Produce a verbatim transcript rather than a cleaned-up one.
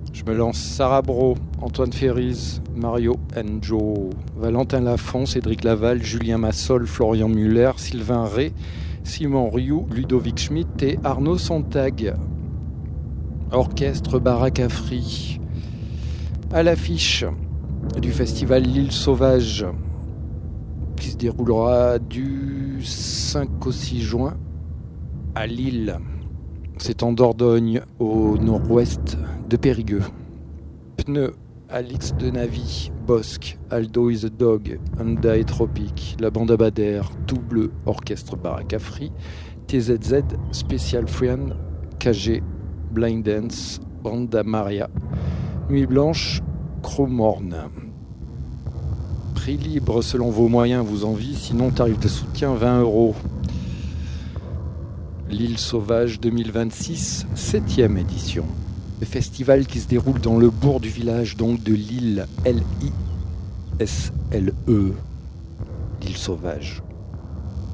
Je me lance Sarah Bro, Antoine Ferriz, Mario Enjo, Valentin Lafont, Cédric Laval, Julien Massol, Florian Muller, Sylvain Rey, Simon Rioux, Ludovic Schmitt et Arnaud Sontag. Orchestre Barakafri. À l'affiche du festival L'Île Sauvage, qui se déroulera du cinq au six juin à Lille. C'est en Dordogne, au nord-ouest de Périgueux. Pneu, Alix de Navy, Bosque, Aldo is a Dog, Honda et Tropic, La Bande Abadère, Double, Orchestre Barakafri, T Z Z, Special Friend, K G, Blind Dance, Banda Maria, Nuit Blanche, Cromorne. Prix libre selon vos moyens, vos envies, sinon tarif de soutien vingt euros. L'Île Sauvage deux mille vingt-six, septième édition. Le festival qui se déroule dans le bourg du village donc de Lille, L I S L E, L'Île Sauvage.